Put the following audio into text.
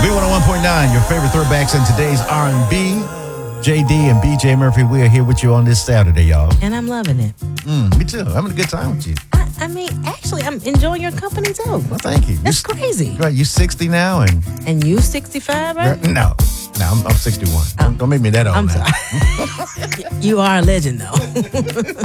B101.9, your favorite throwbacks in today's R&B. JD and BJ Murphy, we are here with you on this Saturday, y'all. And I'm loving it. Me too. I'm having a good time with you. I mean, actually, I'm enjoying your company too. Well, thank you. That's crazy. Right, you 60 now, And you 65, right? No, I'm 61. Don't make me that old. I'm sorry. You are a legend, though.